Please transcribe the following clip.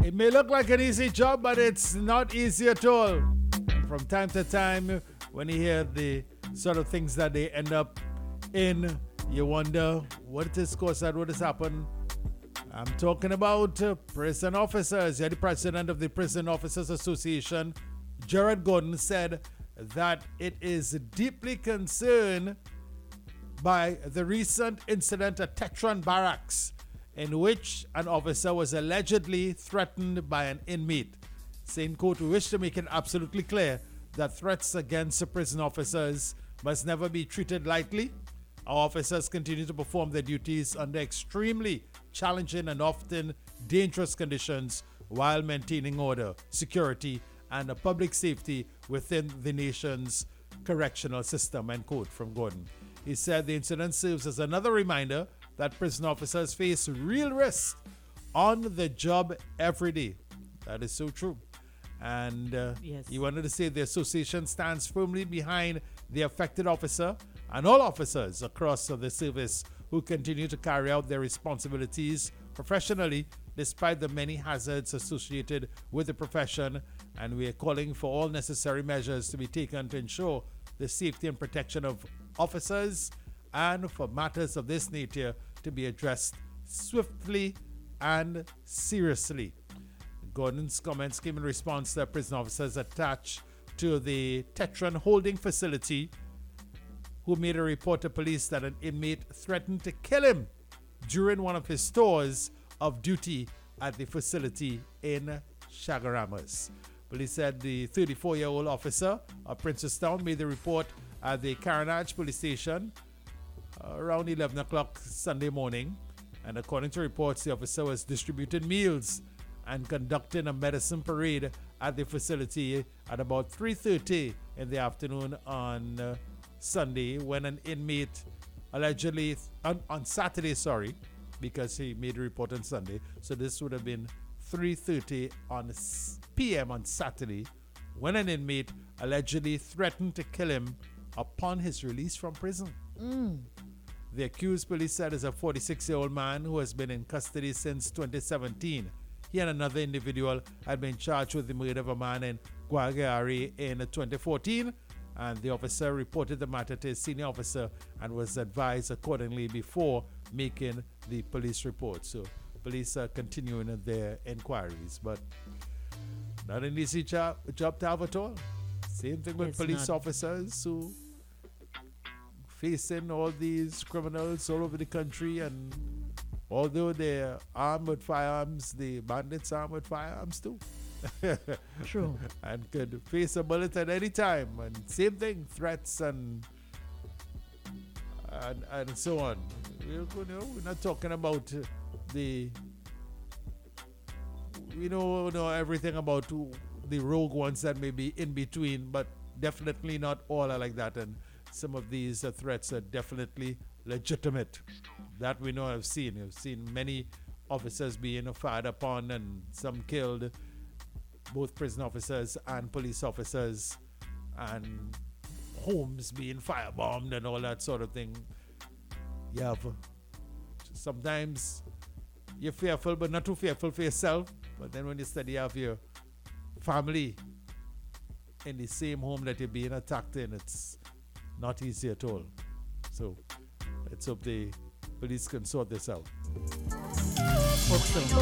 It may look like an easy job, but it's not easy at all. And from time to time, when you hear the sort of things that they end up in, you wonder what it is caused that, what has happened. I'm talking about prison officers. Yeah, the president of the Prison Officers Association, Jared Gordon, said that it is deeply concerned by the recent incident at Tetron Barracks, in which an officer was allegedly threatened by an inmate. Saying, quote, "We wish to make it absolutely clear that threats against prison officers must never be treated lightly. Our officers continue to perform their duties under extremely challenging and often dangerous conditions while maintaining order, security, and public safety within the nation's correctional system," end quote from Gordon. He said the incident serves as another reminder that prison officers face real risk on the job every day. That is so true. And Yes. he wanted to say the association stands firmly behind the affected officer and all officers across the service who continue to carry out their responsibilities professionally despite the many hazards associated with the profession, and we are calling for all necessary measures to be taken to ensure the safety and protection of officers and for matters of this nature to be addressed swiftly and seriously. Gordon's comments came in response to prison officers attached to the Tetron holding facility who made a report to police that an inmate threatened to kill him during one of his tours of duty at the facility in Chaguaramas. Police said the 34-year-old officer of Princestown made the report at the Carenage police station around 11 o'clock Sunday morning. And according to reports, the officer was distributing meals and conducting a medicine parade at the facility at about 3:30 in the afternoon on Sunday, when an inmate allegedly, on Saturday, because he made a report on Sunday. So this would have been 3:30 p.m. on Saturday, when an inmate allegedly threatened to kill him upon his release from prison. The accused, police said, is a 46-year-old man who has been in custody since 2017. He and another individual had been charged with the murder of a man in Guaguari in 2014, and the officer reported the matter to his senior officer and was advised accordingly before making the police report. So police are continuing their inquiries, but not an easy job to have at all. Same thing with police officers who facing all these criminals all over the country, and although they're armed with firearms, the bandits are armed with firearms too. True. And could face a bullet at any time. And same thing, threats and so on. We're not talking about we know everything about the rogue ones that may be in between, but definitely not all are like that. And some of these threats are definitely legitimate. That we know. I've seen many officers being fired upon and some killed, both prison officers and police officers, and homes being firebombed and all that sort of thing. Sometimes you're fearful, but not too fearful for yourself. But then when you study, you have your family in the same home that you're being attacked in, it's not easy at all. So let's hope the police can sort this out. Hope so.